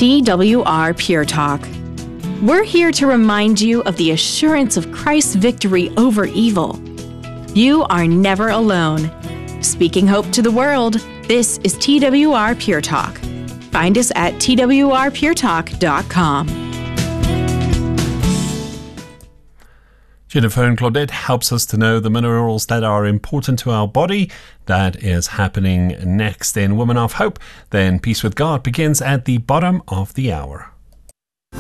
TWR Pure Talk. We're here to remind you of the assurance of Christ's victory over evil. You are never alone. Speaking hope to the world, this is TWR Pure Talk. Find us at twrpuretalk.com. Jennifer and Claudette helps us to know the minerals that are important to our body. That is happening next in Women of Hope. Then Peace with God begins at the bottom of the hour.